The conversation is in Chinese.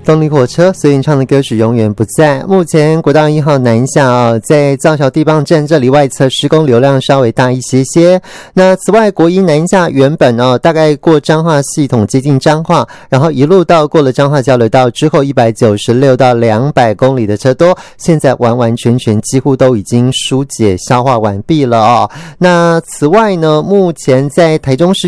动力火车所演唱的歌曲永远不在。目前国道1号南下在造桥地磅站这里外侧施工流量稍微大一些些。那此外国一南下原本大概过彰化系统接近彰化，然后一路到过了彰化交流道之后196到200公里的车多，现在完完全全几乎都已经疏解消化完毕了那此外呢，目前在台中市